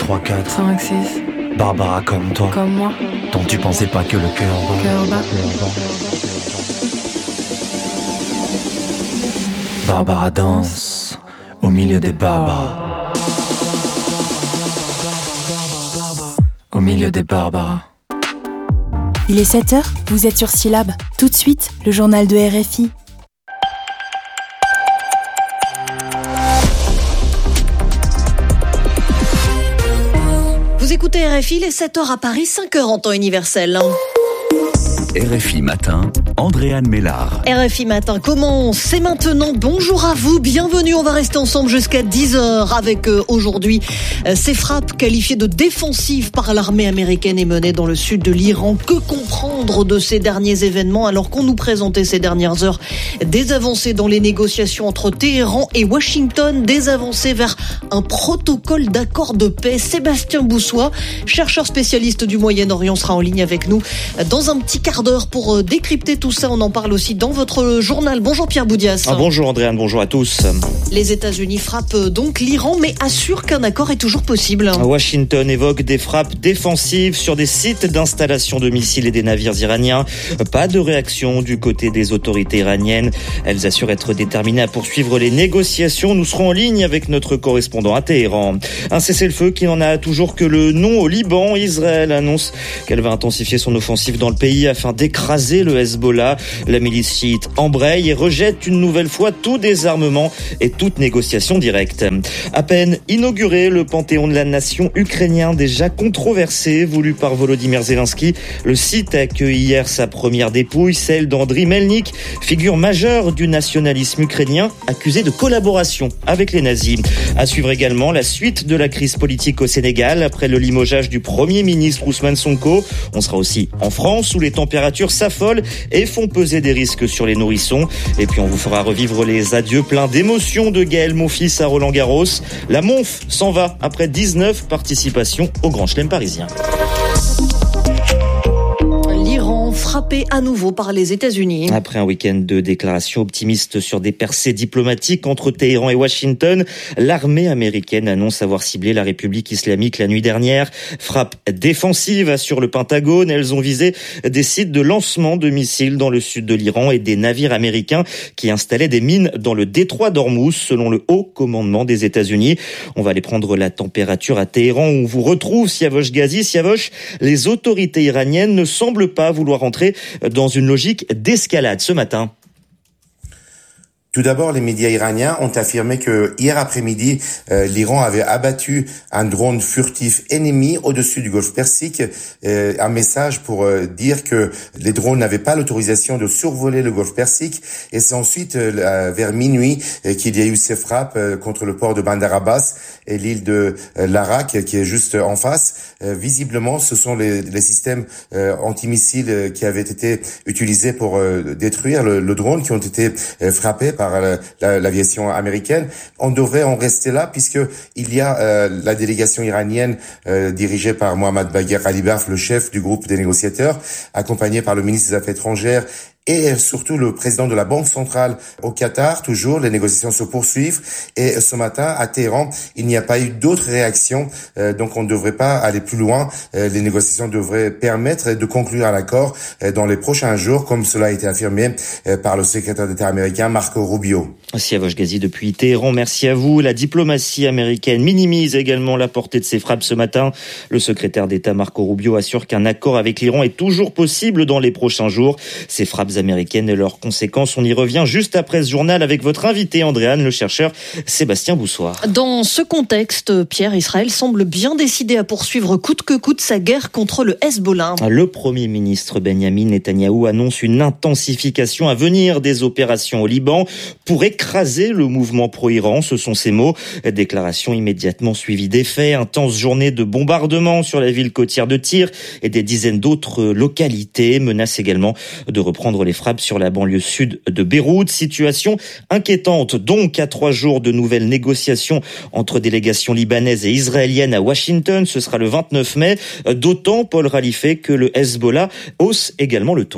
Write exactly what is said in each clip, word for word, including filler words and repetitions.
trois quatre cinq six Barbara comme toi, comme moi, dont tu pensais pas que le cœur bat. cœur bat. Barbara danse au milieu des barbares. Au milieu des barbares. Il est sept heures, vous êtes sur Syllab. Tout de suite, le journal de R F I. Vous écoutez R F I, les sept heures à Paris, cinq heures en temps universel. R F I Matin, Andréane Mélard. R F I Matin commence, c'est maintenant. Bonjour à vous, bienvenue. On va rester ensemble jusqu'à dix heures avec euh, aujourd'hui euh, ces frappes qualifiées de défensives par l'armée américaine et menées dans le sud de l'Iran. Que comprendre de ces derniers événements alors qu'on nous présentait ces dernières heures des avancées dans les négociations entre Téhéran et Washington, des avancées vers un protocole d'accord de paix. Sébastien Boussois, chercheur spécialiste du Moyen-Orient, sera en ligne avec nous dans un petit quart d'heure pour décrypter tout ça. On en parle aussi dans votre journal. Bonjour Pierre Boudias. Ah, bonjour Andréane, bonjour à tous. Les États-Unis frappent donc l'Iran, mais assurent qu'un accord est toujours possible. Washington évoque des frappes défensives sur des sites d'installation de missiles et des navires iraniens. Pas de réaction du côté des autorités iraniennes. Elles assurent être déterminées à poursuivre les négociations. Nous serons en ligne avec notre correspondant à Téhéran. Un cessez-le-feu qui n'en a toujours que le nom au Liban. Israël annonce qu'elle va intensifier son offensive dans le pays afin d'écraser le Hezbollah. La milice chiite embraye et rejette une nouvelle fois tout désarmement et toute négociation directe. À peine inauguré, le Panthéon de la nation ukrainien déjà controversé, voulu par Volodymyr Zelensky. Le site a accueilli hier sa première dépouille, celle d'Andriy Melnik, figure majeure du nationalisme ukrainien, accusé de collaboration avec les nazis. À suivre également la suite de la crise politique au Sénégal après le limogeage du Premier ministre Ousmane Sonko. On sera aussi en France où les températures s'affolent et font peser des risques sur les nourrissons. Et puis on vous fera revivre les adieux pleins d'émotions de Gaël Monfils à Roland-Garros. La Monf s'en va après dix-neuf participations au Grand Chelem parisien. L'Iran frappé à nouveau par les États-Unis. Après un week-end de déclarations optimistes sur des percées diplomatiques entre Téhéran et Washington, l'armée américaine annonce avoir ciblé la République islamique la nuit dernière. Frappe défensive, assure le Pentagone. Elles ont visé des sites de lancement de missiles dans le sud de l'Iran et des navires américains qui installaient des mines dans le détroit d'Ormuz, selon le haut commandement des États-Unis. On va aller prendre la température à Téhéran où on vous retrouve Siavosh Ghazi. Siavosh, les autorités iraniennes ne semblent pas vouloir entrer dans une logique d'escalade ce matin. Tout d'abord, les médias iraniens ont affirmé que hier après-midi, euh, l'Iran avait abattu un drone furtif ennemi au-dessus du golfe Persique. Euh, un message pour euh, dire que les drones n'avaient pas l'autorisation de survoler le golfe Persique. Et c'est ensuite, euh, vers minuit, euh, qu'il y a eu ces frappes euh, contre le port de Bandar Abbas et l'île de euh, Larak, qui est juste en face. Euh, visiblement, ce sont les, les systèmes euh, antimissiles euh, qui avaient été utilisés pour euh, détruire le, le drone, qui ont été euh, frappés par par la, la, l'aviation américaine. On devrait en rester là puisque il y a euh, la délégation iranienne euh, dirigée par Mohammad Bagher Ghalibaf, le chef du groupe des négociateurs, accompagné par le ministre des Affaires étrangères et surtout le président de la Banque centrale au Qatar. Toujours, les négociations se poursuivent. Et ce matin, à Téhéran, il n'y a pas eu d'autres réactions. Euh, donc, on ne devrait pas aller plus loin. Euh, les négociations devraient permettre de conclure un accord euh, dans les prochains jours, comme cela a été affirmé euh, par le secrétaire d'État américain Marco Rubio. Siavosh Ghazi depuis Téhéran, merci à vous. La diplomatie américaine minimise également la portée de ces frappes ce matin. Le secrétaire d'État Marco Rubio assure qu'un accord avec l'Iran est toujours possible dans les prochains jours. Ces frappes américaines et leurs conséquences, on y revient juste après ce journal avec votre invité Andréane, le chercheur Sébastien Boussoir. Dans ce contexte, Pierre, Israël semble bien décidé à poursuivre coûte que coûte sa guerre contre le Hezbollah. Le Premier ministre Benyamin Netanyahou annonce une intensification à venir des opérations au Liban pour écraser le mouvement pro-Iran, ce sont ses mots. Déclaration immédiatement suivie des faits, intense journée de bombardement sur la ville côtière de Tyr et des dizaines d'autres localités, menace également de reprendre les frappes sur la banlieue sud de Beyrouth. Situation inquiétante donc à trois jours de nouvelles négociations entre délégations libanaises et israéliennes à Washington. Ce sera le vingt-neuf mai. D'autant, Paul Ralifé, que le Hezbollah hausse également le ton.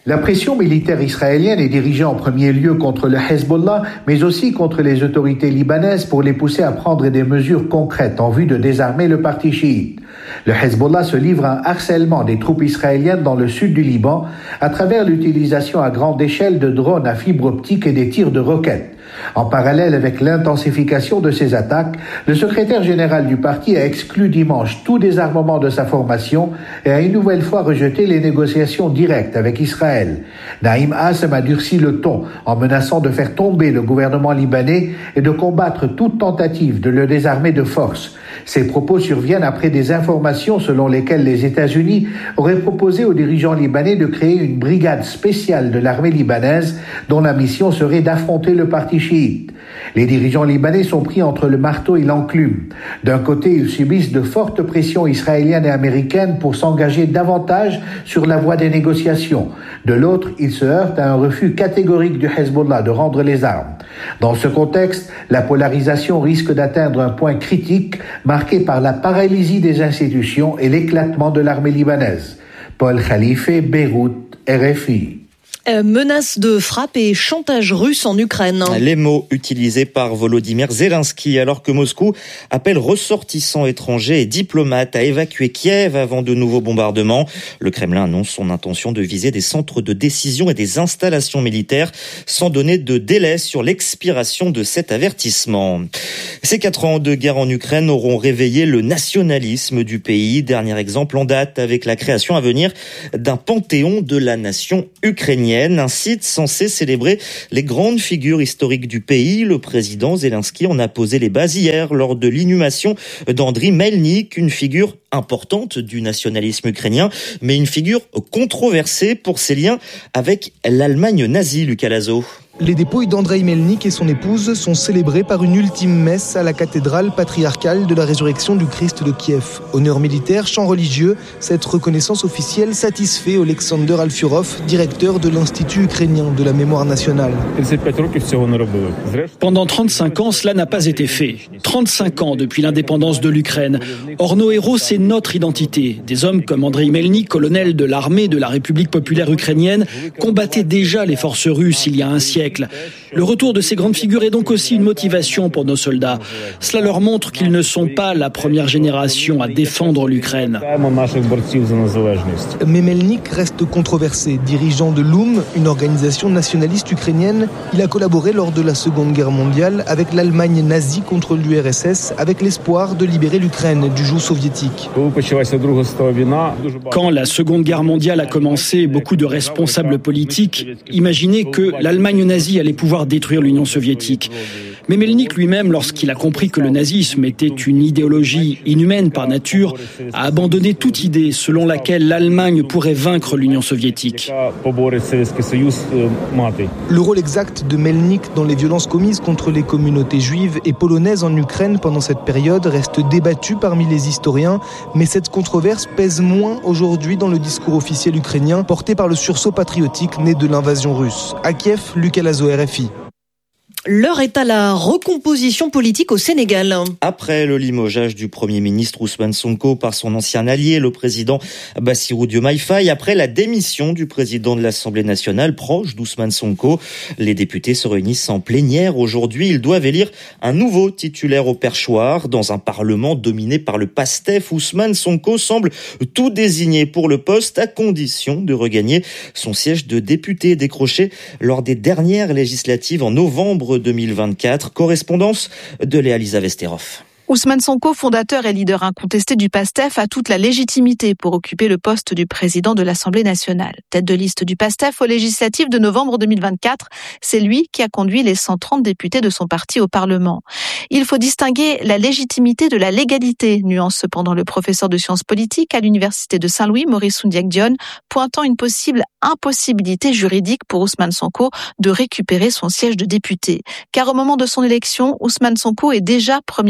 La pression militaire israélienne est dirigée en premier lieu contre le Hezbollah, mais aussi contre les autorités libanaises pour les pousser à prendre des mesures concrètes en vue de désarmer le parti chiite. Le Hezbollah se livre à un harcèlement des troupes israéliennes dans le sud du Liban à travers l'utilisation à grande échelle de drones à fibre optique et des tirs de roquettes. En parallèle avec l'intensification de ces attaques, le secrétaire général du parti a exclu dimanche tout désarmement de sa formation et a une nouvelle fois rejeté les négociations directes avec Israël. Naïm Assem a durci le ton en menaçant de faire tomber le gouvernement libanais et de combattre toute tentative de le désarmer de force. Ces propos surviennent après des informations selon lesquelles les États-Unis auraient proposé aux dirigeants libanais de créer une brigade spéciale de l'armée libanaise dont la mission serait d'affronter le parti chiite. Les dirigeants libanais sont pris entre le marteau et l'enclume. D'un côté, ils subissent de fortes pressions israéliennes et américaines pour s'engager davantage sur la voie des négociations. De l'autre, ils se heurtent à un refus catégorique du Hezbollah de rendre les armes. Dans ce contexte, la polarisation risque d'atteindre un point critique marqué par la paralysie des institutions et l'éclatement de l'armée libanaise. Paul Khalife, Beyrouth, R F I. Euh, menace de frappe et chantage russe en Ukraine. Les mots utilisés par Volodymyr Zelensky alors que Moscou appelle ressortissants étrangers et diplomates à évacuer Kiev avant de nouveaux bombardements. Le Kremlin annonce son intention de viser des centres de décision et des installations militaires sans donner de délai sur l'expiration de cet avertissement. Ces quatre ans de guerre en Ukraine auront réveillé le nationalisme du pays. Dernier exemple en date avec la création à venir d'un panthéon de la nation ukrainienne. Un site censé célébrer les grandes figures historiques du pays. Le président Zelensky en a posé les bases hier lors de l'inhumation d'Andriy Melnik, une figure importante du nationalisme ukrainien, mais une figure controversée pour ses liens avec l'Allemagne nazie, Lucas Lazo. Les dépouilles d'Andreï Melnik et son épouse sont célébrées par une ultime messe à la cathédrale patriarcale de la résurrection du Christ de Kiev. Honneur militaire, chant religieux, cette reconnaissance officielle satisfait Oleksandr Alfurov, directeur de l'Institut ukrainien de la mémoire nationale. Pendant trente-cinq ans, cela n'a pas été fait. trente-cinq ans depuis l'indépendance de l'Ukraine. Or, nos héros, c'est notre identité. Des hommes comme Andreï Melnik, colonel de l'armée de la République populaire ukrainienne, combattaient déjà les forces russes il y a un siècle. Le retour de ces grandes figures est donc aussi une motivation pour nos soldats. Cela leur montre qu'ils ne sont pas la première génération à défendre l'Ukraine. Mais Melnik reste controversé. Dirigeant de l'U M, une organisation nationaliste ukrainienne, il a collaboré lors de la Seconde Guerre mondiale avec l'Allemagne nazie contre l'U R S S, avec l'espoir de libérer l'Ukraine du joug soviétique. Quand la Seconde Guerre mondiale a commencé, beaucoup de responsables politiques imaginaient que l'Allemagne nazie allait pouvoir détruire l'Union soviétique. Mais Melnik lui-même, lorsqu'il a compris que le nazisme était une idéologie inhumaine par nature, a abandonné toute idée selon laquelle l'Allemagne pourrait vaincre l'Union soviétique. Le rôle exact de Melnik dans les violences commises contre les communautés juives et polonaises en Ukraine pendant cette période reste débattu parmi les historiens, mais cette controverse pèse moins aujourd'hui dans le discours officiel ukrainien porté par le sursaut patriotique né de l'invasion russe. À Kiev, Lucas Lazo, R F I. L'heure est à la recomposition politique au Sénégal. Après le limogeage du Premier ministre Ousmane Sonko par son ancien allié, le président Bassirou Diomaye Faye, après la démission du président de l'Assemblée nationale, proche d'Ousmane Sonko, les députés se réunissent en plénière. Aujourd'hui, ils doivent élire un nouveau titulaire au perchoir. Dans un parlement dominé par le PASTEF, Ousmane Sonko semble tout désigné pour le poste, à condition de regagner son siège de député décroché lors des dernières législatives en novembre deux mille vingt-quatre. Correspondance de Léa Lisa Vesterov. Ousmane Sonko, fondateur et leader incontesté du PASTEF, a toute la légitimité pour occuper le poste du président de l'Assemblée nationale. Tête de liste du PASTEF aux législatives de novembre deux mille vingt-quatre, c'est lui qui a conduit les cent trente députés de son parti au Parlement. Il faut distinguer la légitimité de la légalité, nuance cependant le professeur de sciences politiques à l'université de Saint-Louis, Maurice Soundiac-Dione, pointant une possible impossibilité juridique pour Ousmane Sonko de récupérer son siège de député. Car au moment de son élection, Ousmane Sonko est déjà Premier ministre.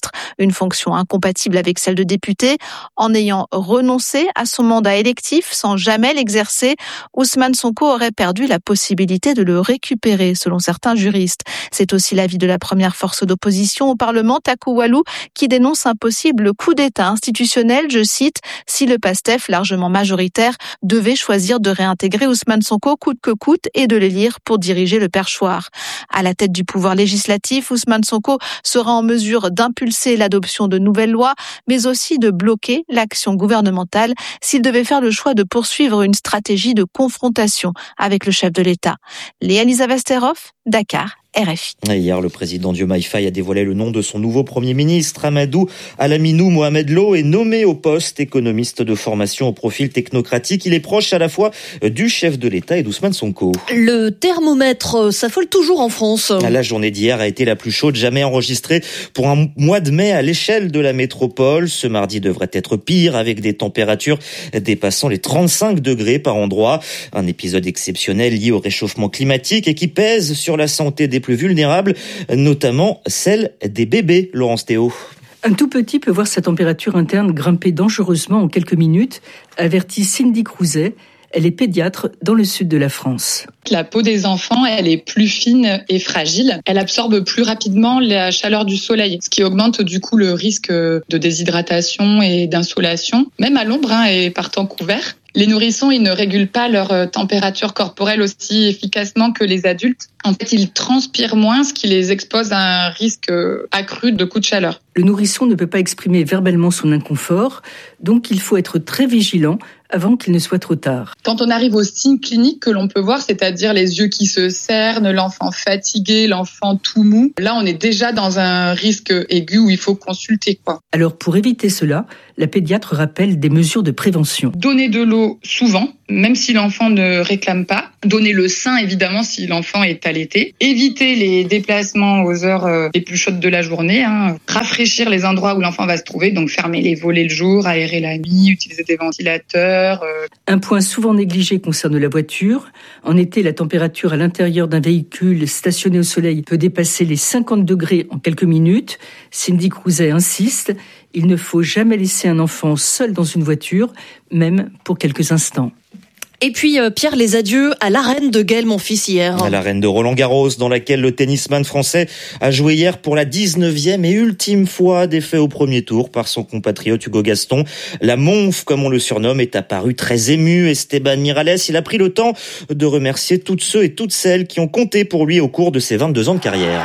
ministre, une fonction incompatible avec celle de député. En ayant renoncé à son mandat électif sans jamais l'exercer, Ousmane Sonko aurait perdu la possibilité de le récupérer, selon certains juristes. C'est aussi l'avis de la première force d'opposition au Parlement, Takou Walou, qui dénonce un possible coup d'État institutionnel, je cite, si le PASTEF, largement majoritaire, devait choisir de réintégrer Ousmane Sonko coûte que coûte et de l'élire pour diriger le perchoir. À la tête du pouvoir législatif, Ousmane Sonko sera en mesure d'impulser l'adoption de nouvelles lois, mais aussi de bloquer l'action gouvernementale s'il devait faire le choix de poursuivre une stratégie de confrontation avec le chef de l'État. Léa-Lisa Vesterhoff, Dakar, R F I. Hier, le président Diomaye Faye a dévoilé le nom de son nouveau Premier ministre. Amadou Alaminou Mohamed Lo est nommé au poste, économiste de formation au profil technocratique. Il est proche à la fois du chef de l'État et d'Ousmane Sonko. Le thermomètre s'affole toujours en France. La journée d'hier a été la plus chaude jamais enregistrée pour un mois de mai à l'échelle de la métropole. Ce mardi devrait être pire, avec des températures dépassant les trente-cinq degrés par endroit. Un épisode exceptionnel lié au réchauffement climatique et qui pèse sur la santé des plus vulnérables, notamment celle des bébés, Laurence Théo. Un tout petit peut voir sa température interne grimper dangereusement en quelques minutes, avertit Cindy Crouzet. Elle est pédiatre dans le sud de la France. La peau des enfants, elle est plus fine et fragile. Elle absorbe plus rapidement la chaleur du soleil, ce qui augmente du coup le risque de déshydratation et d'insolation, même à l'ombre hein, et par temps couvert. Les nourrissons, ils ne régulent pas leur température corporelle aussi efficacement que les adultes. En fait, ils transpirent moins, ce qui les expose à un risque accru de coups de chaleur. Le nourrisson ne peut pas exprimer verbalement son inconfort, donc il faut être très vigilant avant qu'il ne soit trop tard. Quand on arrive aux signes cliniques que l'on peut voir, c'est-à-dire les yeux qui se cernent, l'enfant fatigué, l'enfant tout mou, là on est déjà dans un risque aigu où il faut consulter, quoi. Alors pour éviter cela, la pédiatre rappelle des mesures de prévention. Donner de l'eau souvent, même si l'enfant ne réclame pas. Donner le sein, évidemment, si l'enfant est allaité. Éviter les déplacements aux heures les plus chaudes de la journée. Hein. Rafraîchir les endroits où l'enfant va se trouver, donc fermer les volets le jour, aérer la nuit, utiliser des ventilateurs. Euh... Un point souvent négligé concerne la voiture. En été, la température à l'intérieur d'un véhicule stationné au soleil peut dépasser les cinquante degrés en quelques minutes. Cindy Crouzet insiste, il ne faut jamais laisser un enfant seul dans une voiture, même pour quelques instants. Et puis, euh, Pierre, les adieux à l'arène de Gaël Monfils hier. À l'arène de Roland-Garros, dans laquelle le tennisman français a joué hier pour la dix-neuvième et ultime fois, défait au premier tour par son compatriote Hugo Gaston. La Monf, comme on le surnomme, est apparu très ému. Esteban Miralles, il a pris le temps de remercier toutes ceux et toutes celles qui ont compté pour lui au cours de ses vingt-deux ans de carrière.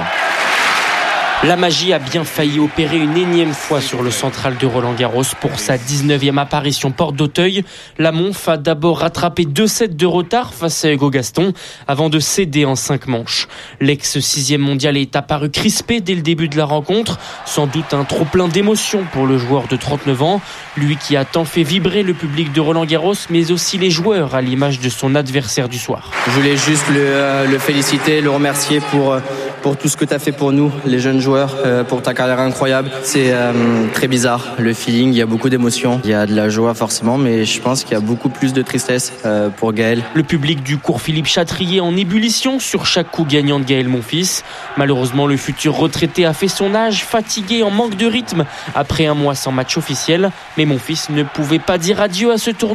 La magie a bien failli opérer une énième fois sur le central de Roland-Garros pour sa dix-neuvième apparition porte d'Auteuil. La Monf a d'abord rattrapé deux sets de retard face à Hugo Gaston avant de céder en cinq manches. L'ex-sixième mondial est apparu crispé dès le début de la rencontre. Sans doute un trop-plein d'émotions pour le joueur de trente-neuf ans. Lui qui a tant fait vibrer le public de Roland-Garros, mais aussi les joueurs à l'image de son adversaire du soir. Je voulais juste le, euh, le féliciter, le remercier pour, pour tout ce que tu as fait pour nous, les jeunes joueurs. Pour ta carrière incroyable. C'est euh, très bizarre, le feeling, il y a beaucoup d'émotions, il y a de la joie forcément, mais je pense qu'il y a beaucoup plus de tristesse euh, pour Gaël. Le public du cours Philippe Chatrier en ébullition sur chaque coup gagnant de Gaël Monfils. Malheureusement, le futur retraité a fait son âge, fatigué, en manque de rythme après un mois sans match officiel, mais Monfils ne pouvait pas dire adieu à ce tournoi.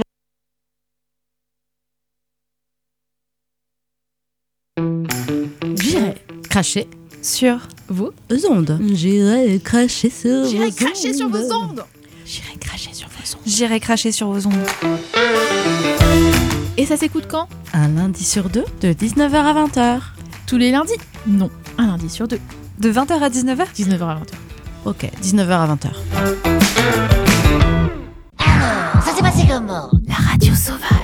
J'irai cracher sur vos ondes. J'irai cracher sur vos ondes. J'irai cracher sur vos ondes. J'irai cracher sur vos ondes. J'irai cracher sur vos ondes. Et ça s'écoute quand ? Un lundi sur deux, de dix-neuf heures à vingt heures. Tous les lundis ? Non, un lundi sur deux. De vingt heures à dix-neuf heures ? dix-neuf heures à vingt heures. Ok, dix-neuf heures à vingt heures. Alors, ça s'est passé comment ? La radio sauvage.